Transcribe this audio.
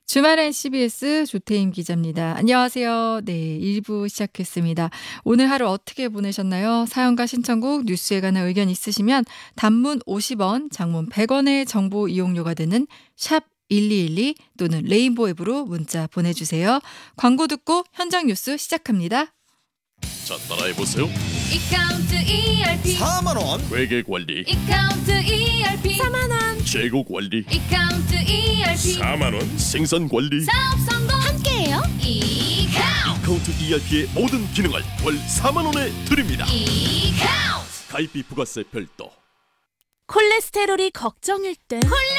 주말엔 CBS 조태임 기자입니다. 안녕하세요. 네, 1부 시작했습니다. 오늘 하루 어떻게 보내셨나요? 사연과 신청곡, 뉴스에 관한 의견 있으시면 단문 50원, 장문 100원의 정보 이용료가 되는 샵 1212 또는 레인보우 앱으로 문자 보내주세요. 광고 듣고 현장 뉴스 시작합니다. 자, 따라해보세요. 이카운트 ERP 4만원 회계관리, 이카운트 ERP 4만원 재고관리, 이카운트 ERP 4만원 생산관리. 사업 성공 함께해요. 이카운트 ERP의 모든 기능을 월 4만원에 드립니다. 이카운트 가입비 부가세 별도. 콜레스테롤이 걱정일 땐